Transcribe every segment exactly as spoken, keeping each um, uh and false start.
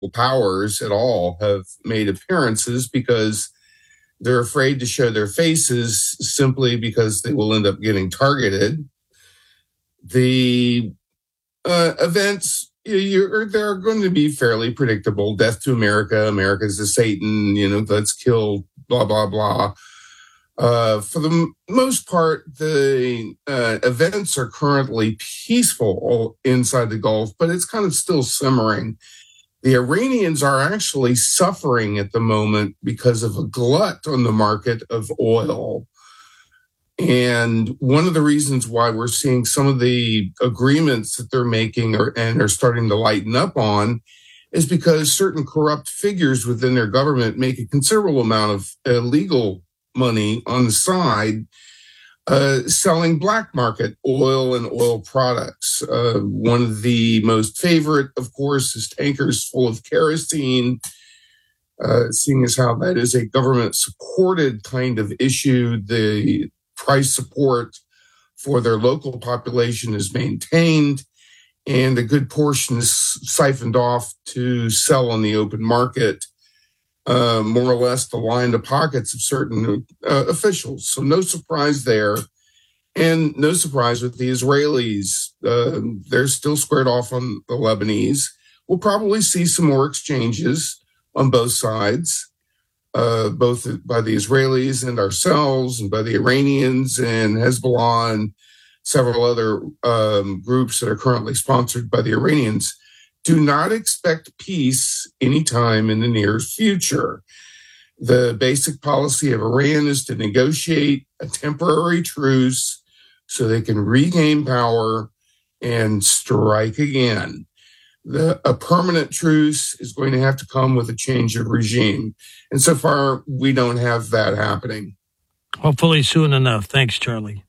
powers at all have made appearances because they're afraid to show their faces simply because they will end up getting targeted. The uh, events, you're, they're going to be fairly predictable. Death to America, America's a Satan, you know, let's kill, blah, blah, blah. Uh, for the m- most part, the uh, events are currently peaceful inside the Gulf, but it's kind of still simmering. The Iranians are actually suffering at the moment because of a glut on the market of oil. And one of the reasons why we're seeing some of the agreements that they're making are, and are starting to lighten up on is because certain corrupt figures within their government make a considerable amount of illegal money on the side, uh, selling black market oil and oil products. Uh, one of the most favorite, of course, is tankers full of kerosene, uh, seeing as how that is a government-supported kind of issue. The price support for their local population is maintained, and a good portion is siphoned off to sell on the open market, uh, more or less to line the pockets of certain uh, officials. So no surprise there. And no surprise with the Israelis. Uh, they're still squared off on the Lebanese. We'll probably see some more exchanges on both sides, uh, both by the Israelis and ourselves, and by the Iranians and Hezbollah and several other um, groups that are currently sponsored by the Iranians. Do not expect peace anytime in the near future. The basic policy of Iran is to negotiate a temporary truce so they can regain power and strike again. The, a permanent truce is going to have to come with a change of regime. And so far, we don't have that happening. Hopefully soon enough. Thanks, Charlie.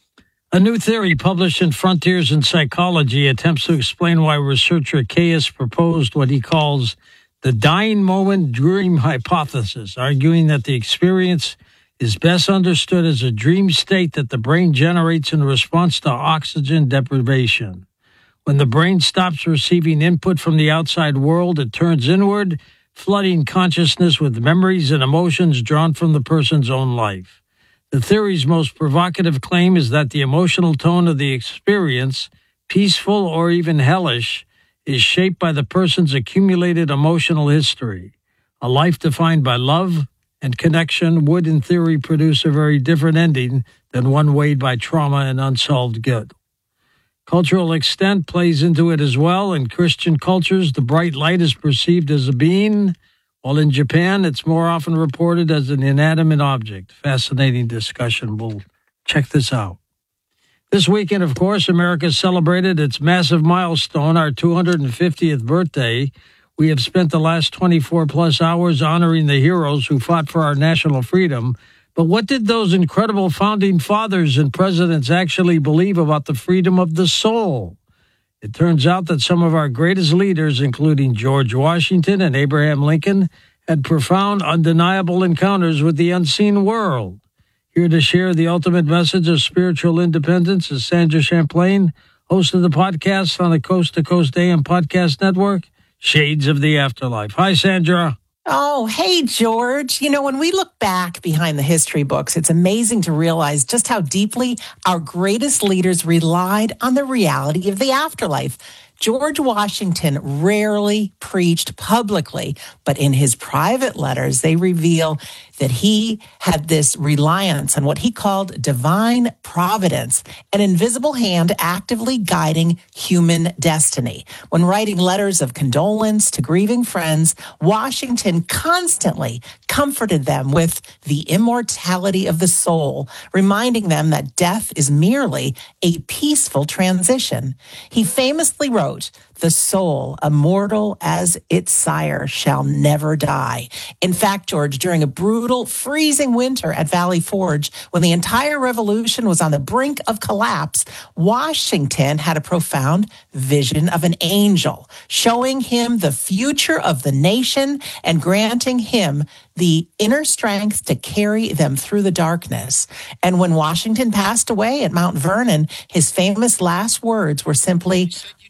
A new theory published in Frontiers in Psychology attempts to explain why researcher Caius proposed what he calls the dying moment dream hypothesis, arguing that the experience is best understood as a dream state that the brain generates in response to oxygen deprivation. When the brain stops receiving input from the outside world, it turns inward, flooding consciousness with memories and emotions drawn from the person's own life. The theory's most provocative claim is that the emotional tone of the experience, peaceful or even hellish, is shaped by the person's accumulated emotional history. A life defined by love and connection would, in theory, produce a very different ending than one weighed by trauma and unsolved guilt. Cultural extent plays into it as well. In Christian cultures, the bright light is perceived as a being, while in Japan, it's more often reported as an inanimate object. Fascinating discussion. We'll check this out. This weekend, of course, America celebrated its massive milestone, our two hundred fiftieth birthday. We have spent the last twenty-four plus hours honoring the heroes who fought for our national freedom. But what did those incredible founding fathers and presidents actually believe about the freedom of the soul? It turns out that some of our greatest leaders, including George Washington and Abraham Lincoln, had profound, undeniable encounters with the unseen world. Here to share the ultimate message of spiritual independence is Sandra Champlain, host of the podcast on the Coast to Coast A M Podcast Network, Shades of the Afterlife. Hi, Sandra. Oh, hey, George. You know, when we look back behind the history books, it's amazing to realize just how deeply our greatest leaders relied on the reality of the afterlife. George Washington rarely preached publicly, but in his private letters, they reveal that he had this reliance on what he called divine providence, an invisible hand actively guiding human destiny. When writing letters of condolence to grieving friends, Washington constantly comforted them with the immortality of the soul, reminding them that death is merely a peaceful transition. He famously wrote, "The soul, immortal as its sire, shall never die." In fact, George, during a brutal, freezing winter at Valley Forge, when the entire revolution was on the brink of collapse, Washington had a profound vision of an angel, showing him the future of the nation and granting him the inner strength to carry them through the darkness. And when Washington passed away at Mount Vernon, his famous last words were simply,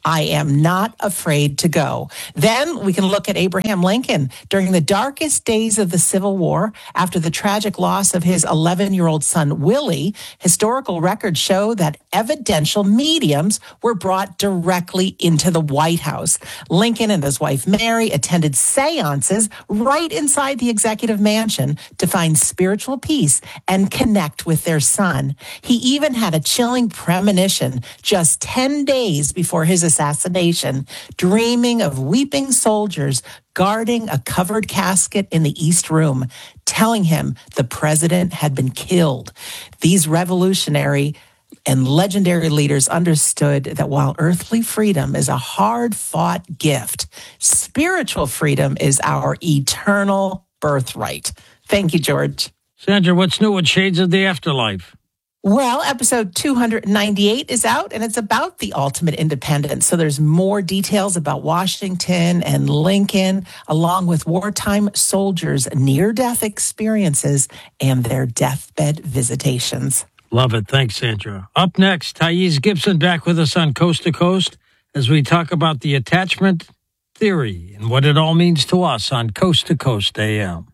I am not afraid to go. Then we can look at Abraham Lincoln during the darkest days of the Civil War. After the tragic loss of his eleven-year-old son, Willie, historical records show that evidential mediums were brought directly into the White House. Lincoln and his wife, Mary, attended seances right inside the executive mansion to find spiritual peace and connect with their son. He even had a chilling premonition just ten days before his assassination, dreaming of weeping soldiers guarding a covered casket in the East Room, telling him the president had been killed. These revolutionary and legendary leaders understood that while earthly freedom is a hard-fought gift, spiritual freedom is our eternal birthright. Thank you, George. Sandra, what's new with Shades of the Afterlife? Well, episode two ninety-eight is out, and it's about the ultimate independence. So there's more details about Washington and Lincoln, along with wartime soldiers' near-death experiences and their deathbed visitations. Love it. Thanks, Sandra. Up next, Thais Gibson back with us on Coast to Coast as we talk about the attachment theory and what it all means to us on Coast to Coast A M.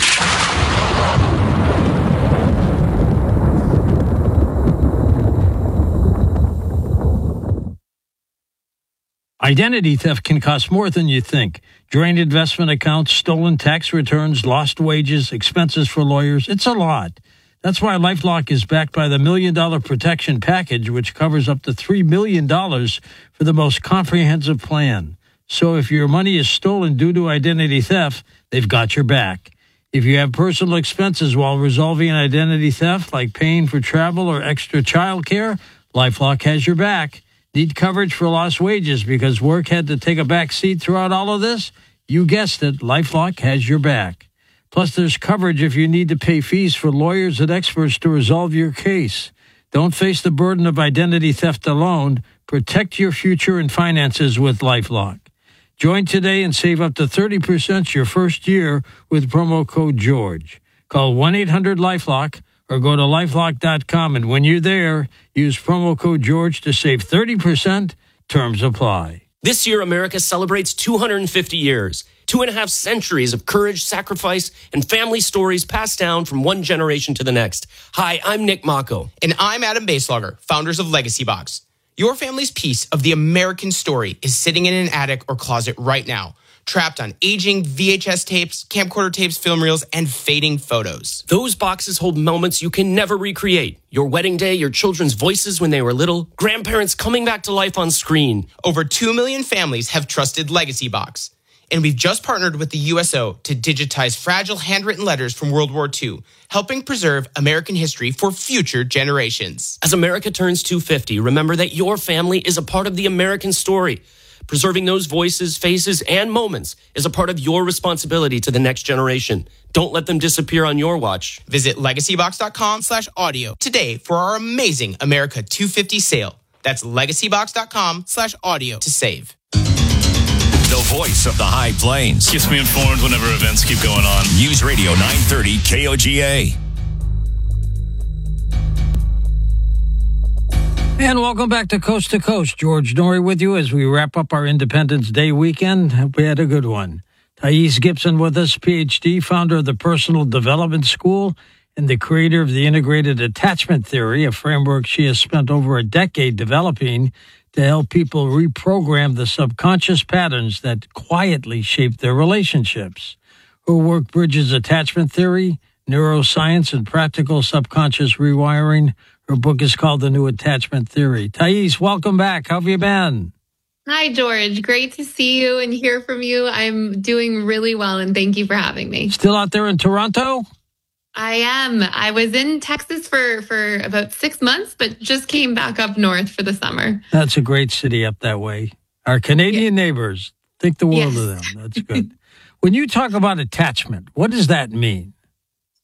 Identity theft can cost more than you think. Drained investment accounts, stolen tax returns, lost wages, expenses for lawyers. It's a lot. That's why LifeLock is backed by the Million Dollar Protection Package, which covers up to three million dollars for the most comprehensive plan. So if your money is stolen due to identity theft, they've got your back. If you have personal expenses while resolving an identity theft, like paying for travel or extra childcare, LifeLock has your back. Need coverage for lost wages because work had to take a back seat throughout all of this? You guessed it, LifeLock has your back. Plus, there's coverage if you need to pay fees for lawyers and experts to resolve your case. Don't face the burden of identity theft alone. Protect your future and finances with LifeLock. Join today and save up to thirty percent your first year with promo code George. Call one eight hundred LifeLock or go to lifelock dot com, and when you're there, use promo code George to save thirty percent. Terms apply. This year, America celebrates two hundred fifty years, two and a half centuries of courage, sacrifice, and family stories passed down from one generation to the next. Hi, I'm Nick Mako. And I'm Adam Baselogger, founders of Legacy Box. Your family's piece of the American story is sitting in an attic or closet right now, trapped on aging V H S tapes, camcorder tapes, film reels, and fading photos. Those boxes hold moments you can never recreate. Your wedding day, your children's voices when they were little, grandparents coming back to life on screen. Over two million families have trusted Legacy Box. And we've just partnered with the U S O to digitize fragile handwritten letters from World War Two, helping preserve American history for future generations. As America turns two hundred fifty, remember that your family is a part of the American story. Preserving those voices, faces, and moments is a part of your responsibility to the next generation. Don't let them disappear on your watch. Visit legacybox.com slash audio today for our amazing America two fifty sale. That's legacybox.com slash audio to save. The voice of the High Plains. Keeps me informed whenever events keep going on. News Radio nine thirty K O G A. And welcome back to Coast to Coast. George Noory with you as we wrap up our Independence Day weekend. Hope we had a good one. Thais Gibson with us, P H D, founder of the Personal Development School and the creator of the Integrated Attachment Theory, a framework she has spent over a decade developing to help people reprogram the subconscious patterns that quietly shape their relationships. Her work bridges attachment theory, neuroscience, and practical subconscious rewiring. Her book is called The New Attachment Theory. Thais, welcome back. How have you been? Hi, George. Great to see you and hear from you. I'm doing really well, and thank you for having me. Still out there in Toronto? I am. I was in Texas for, for about six months, but just came back up north for the summer. That's a great city up that way. Our Canadian yeah. neighbors, think the world yes. of them. That's good. When you talk about attachment, what does that mean?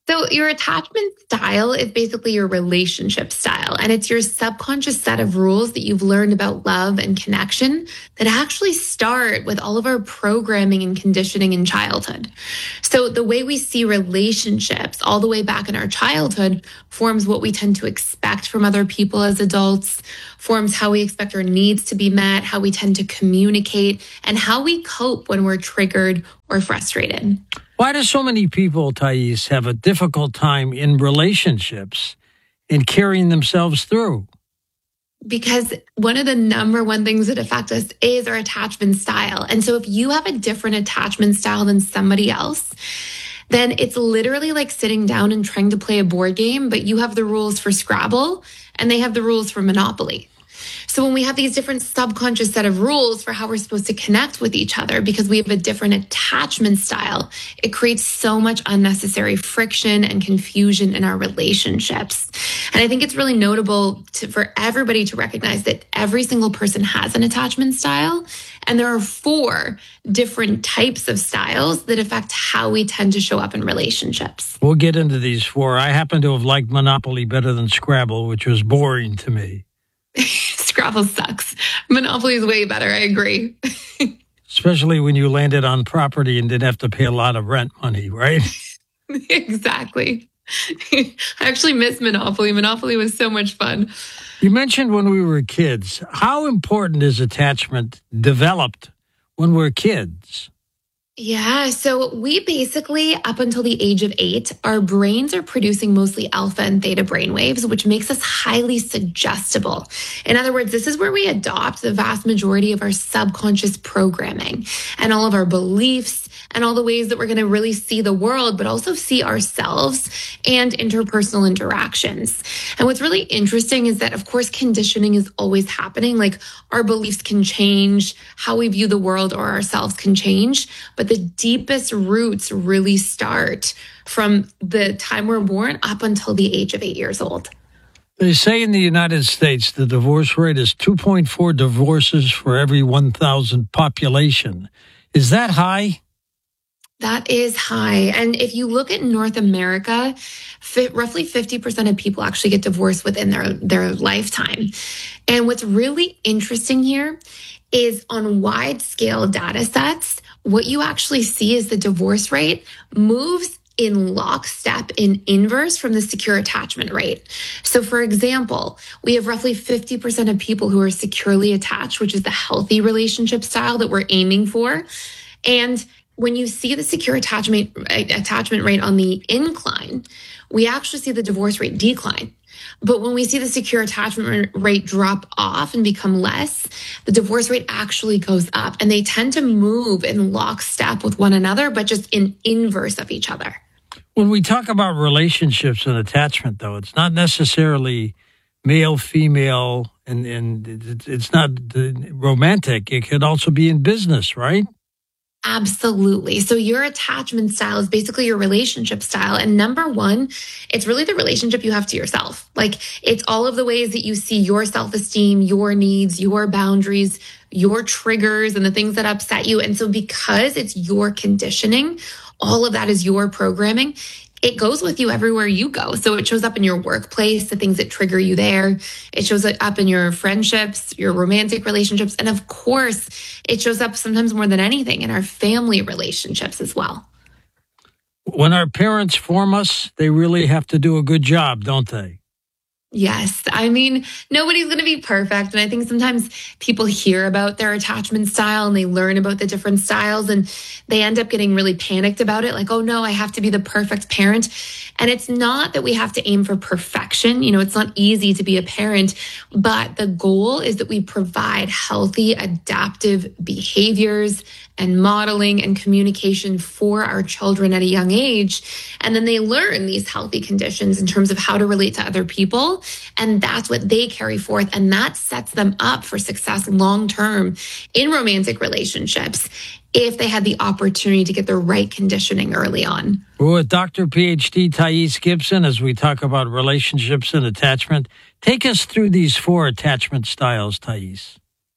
So your attachment style is basically your relationship style, and it's your subconscious set of rules that you've learned about love and connection that actually start with all of our programming and conditioning in childhood. So the way we see relationships all the way back in our childhood forms what we tend to expect from other people as adults, forms how we expect our needs to be met, how we tend to communicate, and how we cope when we're triggered or frustrated. Why do so many people, Thais, have a difficult time in relationships and carrying themselves through? Because one of the number one things that affect us is our attachment style. And so if you have a different attachment style than somebody else, then it's literally like sitting down and trying to play a board game, but you have the rules for Scrabble and they have the rules for Monopoly. So when we have these different subconscious set of rules for how we're supposed to connect with each other because we have a different attachment style, it creates so much unnecessary friction and confusion in our relationships. And I think it's really notable to, for everybody to recognize that every single person has an attachment style. And there are four different types of styles that affect how we tend to show up in relationships. We'll get into these four. I happen to have liked Monopoly better than Scrabble, which was boring to me. Scrabble sucks. Monopoly is way better. I agree. Especially when you landed on property and didn't have to pay a lot of rent money, right? Exactly. I actually miss Monopoly. Monopoly was so much fun. You mentioned when we were kids. How important is attachment developed when we're kids? Yeah, so we basically, up until the age of eight, our brains are producing mostly alpha and theta brainwaves, which makes us highly suggestible. In other words, this is where we adopt the vast majority of our subconscious programming and all of our beliefs and all the ways that we're going to really see the world, but also see ourselves and interpersonal interactions. And what's really interesting is that, of course, conditioning is always happening. Like our beliefs can change, how we view the world or ourselves can change, but the deepest roots really start from the time we're born up until the age of eight years old. They say in the United States the divorce rate is two point four divorces for every one thousand population. Is that high? That is high. And if you look at North America, f- roughly fifty percent of people actually get divorced within their, their lifetime. And what's really interesting here is on wide scale data sets, what you actually see is the divorce rate moves in lockstep, in inverse from the secure attachment rate. So for example, we have roughly fifty percent of people who are securely attached, which is the healthy relationship style that we're aiming for. And when you see the secure attachment attachment rate on the incline, we actually see the divorce rate decline. But when we see the secure attachment rate drop off and become less, the divorce rate actually goes up. And they tend to move in lockstep with one another, but just in inverse of each other. When we talk about relationships and attachment, though, it's not necessarily male, female, and, and it's not romantic. It could also be in business, right? Absolutely. So your attachment style is basically your relationship style. And number one, it's really the relationship you have to yourself. Like it's all of the ways that you see your self-esteem, your needs, your boundaries, your triggers, and the things that upset you. And so because it's your conditioning, all of that is your programming. It goes with you everywhere you go. So it shows up in your workplace, the things that trigger you there. It shows up in your friendships, your romantic relationships. And of course, it shows up sometimes more than anything in our family relationships as well. When our parents form us, they really have to do a good job, don't they? Yes. I mean, nobody's going to be perfect. And I think sometimes people hear about their attachment style and they learn about the different styles and they end up getting really panicked about it. Like, oh no, I have to be the perfect parent. And it's not that we have to aim for perfection. You know, it's not easy to be a parent, but the goal is that we provide healthy, adaptive behaviors and modeling and communication for our children at a young age. And then they learn these healthy conditions in terms of how to relate to other people. And that's what they carry forth. And that sets them up for success long-term in romantic relationships if they had the opportunity to get the right conditioning early on. We're with Doctor PhD Thais Gibson as we talk about relationships and attachment. Take us through these four attachment styles, Thais.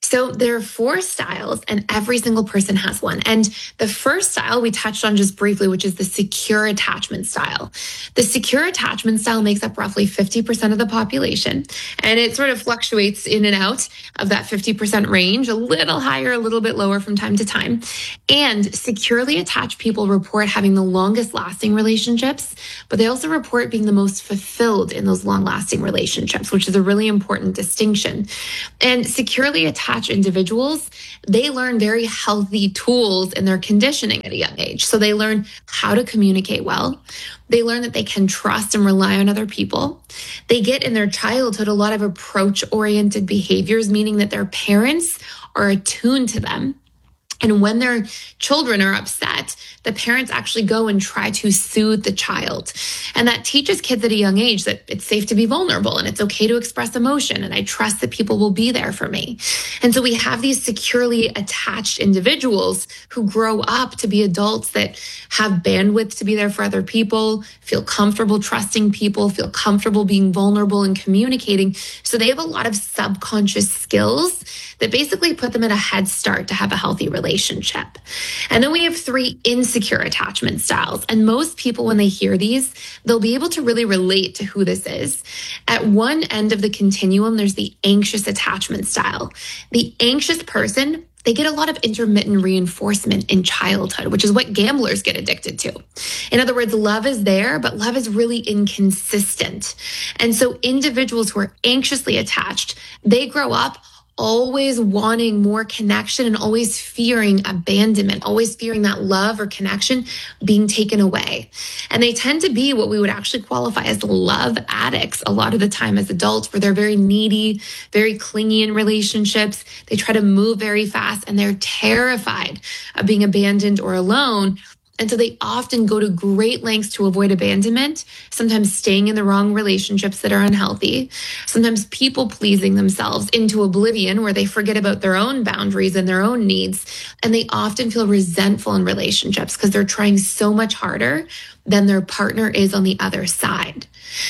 So there are four styles, and every single person has one. And the first style we touched on just briefly, which is the secure attachment style. The secure attachment style makes up roughly fifty percent of the population, and it sort of fluctuates in and out of that fifty percent range, a little higher, a little bit lower from time to time. And securely attached people report having the longest lasting relationships, but they also report being the most fulfilled in those long lasting relationships, which is a really important distinction. And securely attached individuals, they learn very healthy tools in their conditioning at a young age. So they learn how to communicate well. They learn that they can trust and rely on other people. They get in their childhood a lot of approach-oriented behaviors, meaning that their parents are attuned to them. And when their children are upset, the parents actually go and try to soothe the child. And that teaches kids at a young age that it's safe to be vulnerable and it's okay to express emotion. And I trust that people will be there for me. And so we have these securely attached individuals who grow up to be adults that have bandwidth to be there for other people, feel comfortable trusting people, feel comfortable being vulnerable and communicating. So they have a lot of subconscious skills that basically put them at a head start to have a healthy relationship. And then we have three insecure attachment styles. And most people, when they hear these, they'll be able to really relate to who this is. At one end of the continuum, there's the anxious attachment style. The anxious person, they get a lot of intermittent reinforcement in childhood, which is what gamblers get addicted to. In other words, love is there, but love is really inconsistent. And so individuals who are anxiously attached, they grow up always wanting more connection and always fearing abandonment, always fearing that love or connection being taken away. And they tend to be what we would actually qualify as love addicts a lot of the time as adults, where they're very needy, very clingy in relationships. They try to move very fast and they're terrified of being abandoned or alone. And so they often go to great lengths to avoid abandonment, sometimes staying in the wrong relationships that are unhealthy, sometimes people pleasing themselves into oblivion where they forget about their own boundaries and their own needs. And they often feel resentful in relationships because they're trying so much harder than their partner is on the other side.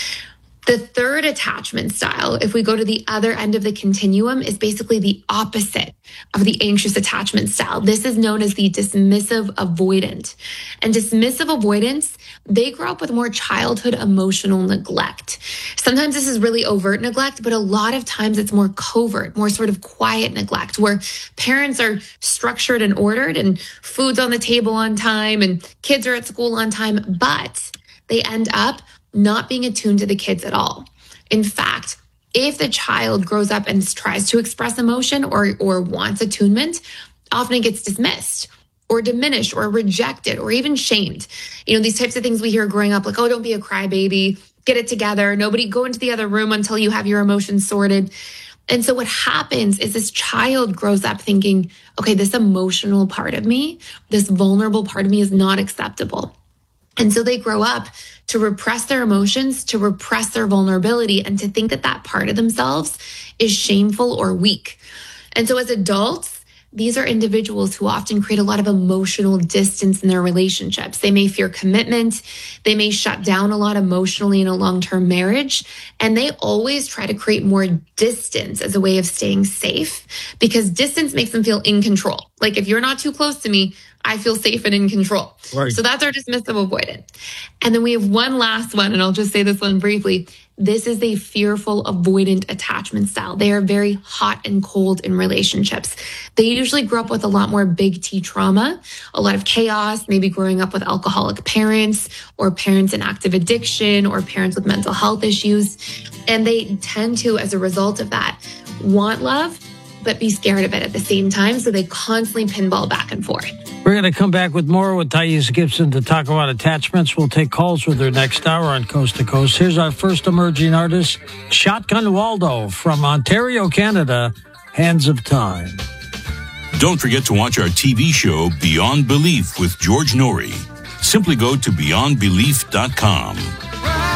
The third attachment style, if we go to the other end of the continuum, is basically the opposite of the anxious attachment style. This is known as the dismissive avoidant. And dismissive avoidance, they grow up with more childhood emotional neglect. Sometimes this is really overt neglect, but a lot of times it's more covert, more sort of quiet neglect, where parents are structured and ordered and food's on the table on time and kids are at school on time, but they end up not being attuned to the kids at all. In fact, if the child grows up and tries to express emotion or, or wants attunement, often it gets dismissed or diminished or rejected or even shamed. You know, these types of things we hear growing up, like, oh, don't be a crybaby, get it together. Nobody go into the other room until you have your emotions sorted. And so what happens is this child grows up thinking, okay, this emotional part of me, this vulnerable part of me is not acceptable. And so they grow up to repress their emotions, to repress their vulnerability, and to think that that part of themselves is shameful or weak. And so as adults, these are individuals who often create a lot of emotional distance in their relationships. They may fear commitment. They may shut down a lot emotionally in a long-term marriage. And they always try to create more distance as a way of staying safe, because distance makes them feel in control. Like, if you're not too close to me, I feel safe and in control. Right. So that's our dismissive avoidant. And then we have one last one, and I'll just say this one briefly. This is a fearful avoidant attachment style. They are very hot and cold in relationships. They usually grow up with a lot more big T trauma, a lot of chaos, maybe growing up with alcoholic parents or parents in active addiction or parents with mental health issues. And they tend to, as a result of that, want love, but be scared of it at the same time. So they constantly pinball back and forth. We're going to come back with more with Thais Gibson to talk about attachments. We'll take calls with her next hour on Coast to Coast. Here's our first emerging artist, Shotgun Waldo from Ontario, Canada, Hands of Time. Don't forget to watch our T V show Beyond Belief with George Norrie. Simply go to beyond belief dot com.